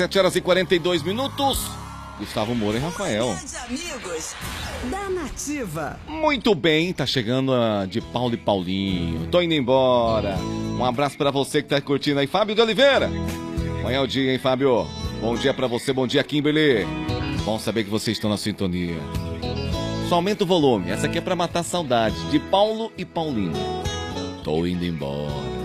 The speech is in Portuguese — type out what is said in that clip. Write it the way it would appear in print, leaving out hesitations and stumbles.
17 horas e 42 minutos. Gustavo Moura e Rafael. Amigos da Nativa. Muito bem, tá chegando a de Paulo e Paulinho. Tô indo embora. Um abraço pra você que tá curtindo aí, Fábio de Oliveira. Amanhã é o dia, hein, Fábio? Bom dia pra você, bom dia, Kimberly. Bom saber que vocês estão na sintonia. Só aumenta o volume. Essa aqui é pra matar a saudade de Paulo e Paulinho. Tô indo embora.